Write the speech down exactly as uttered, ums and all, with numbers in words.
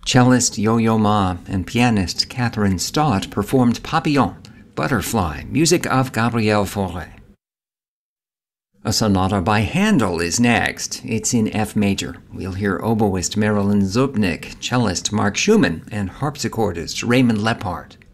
Cellist Yo-Yo Ma and pianist Catherine Stott performed Papillon, Butterfly, music of Gabriel Fauré. A sonata by Handel is next. It's in F major. We'll hear oboist Marilyn Zupnik, cellist Mark Schumann, and harpsichordist Raymond Lepard.